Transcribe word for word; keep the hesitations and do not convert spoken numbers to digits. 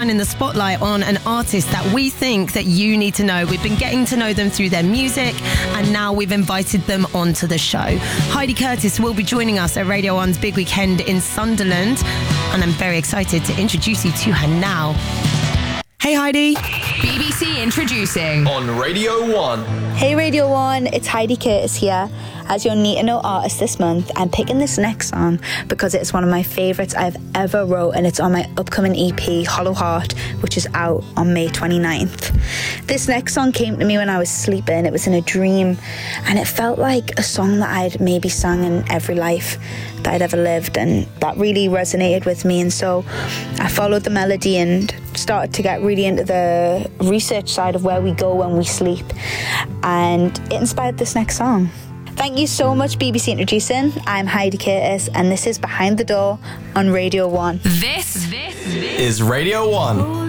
shining the spotlight on an artist that we think that you need to know. We've been getting to know them through their music, and now we've invited them onto the show. Heidi Curtis will be joining us at Radio one's Big Weekend in Sunderland, and I'm very excited to introduce you to her now. Hey Heidi. B B C introducing on Radio one. Hey Radio one, it's Heidi Curtis here. As your Need to Know artist this month, I'm picking this next song because it's one of my favourites I've ever wrote, and it's on my upcoming E P, Hollow Heart, which is out on May twenty-ninth. This next song came to me when I was sleeping. It was in a dream, and it felt like a song that I'd maybe sung in every life that I'd ever lived, and that really resonated with me. And so I followed the melody and started to get really into the research side of where we go when we sleep, and it inspired this next song. Thank you so much, B B C Introducing. I'm Heidi Curtis, and this is Behind the Door on Radio one. This, this, this is Radio one.